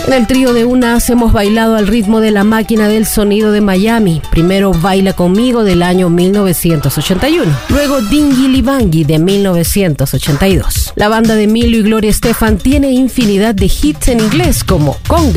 En el trío de Unas hemos bailado al ritmo de La Máquina del Sonido de Miami. Primero Baila Conmigo del año 1981. Luego Dingili Bangui de 1982. La banda de Emilio y Gloria Estefan tiene infinidad de hits en inglés como Conga,